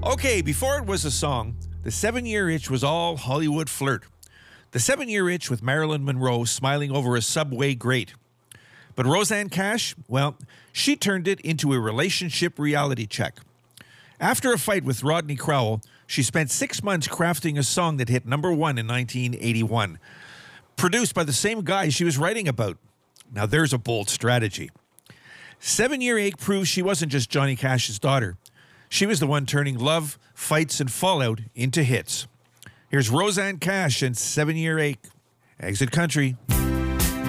Okay, before it was a song, the 7-Year Itch was all Hollywood flirt. The 7-Year Itch with Marilyn Monroe smiling over a Subway grate. But Rosanne Cash, well, she turned it into a relationship reality check. After a fight with Rodney Crowell, she spent 6 months crafting a song that hit number 1 in 1981, produced by the same guy she was writing about. Now there's a bold strategy. 7-Year Ache proves she wasn't just Johnny Cash's daughter. She was the one turning love, fights, and fallout into hits. Here's Rosanne Cash and 7-Year Ache. Exit Country.